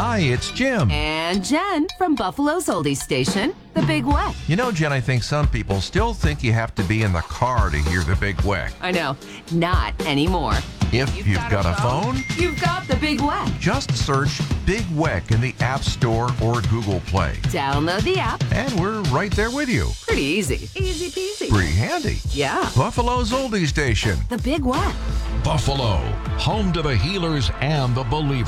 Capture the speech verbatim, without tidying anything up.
Hi, it's Jim. And Jen from Buffalo's Oldie Station, The Big Weck. You know, Jen, I think some people still think you have to be in the car to hear The Big Weck. I know, not anymore. If you've, you've got, got a phone, phone, you've got The Big Weck. Just search Big Weck in the App Store or Google Play. Download the app. And we're right there with you. Pretty easy. Easy peasy. Pretty handy. Yeah. Buffalo's Oldie Station. The Big Weck. Buffalo, home to the healers and the believers.